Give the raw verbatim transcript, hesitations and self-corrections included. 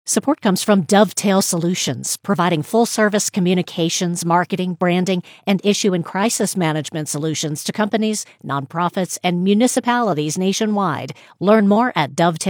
Support comes from Dovetail Solutions, providing full-service communications, marketing, branding, and issue and crisis management solutions to companies, nonprofits, and municipalities nationwide. Learn more at dovetail